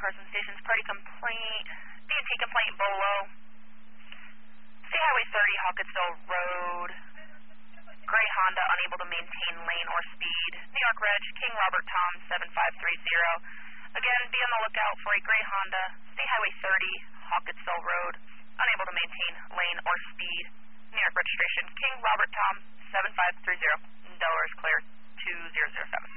Carson Station's party complaint, B&T complaint, Bolo. State Highway 30, Hawkesville Road. Gray Honda unable to maintain lane or speed. New York Reg, King Robert Tom 7530. Again, be on the lookout for a gray Honda, State Highway 30, Hawkesville Road, unable to maintain lane or speed. New York registration, King Robert Tom 7530. Delaware is clear 2007.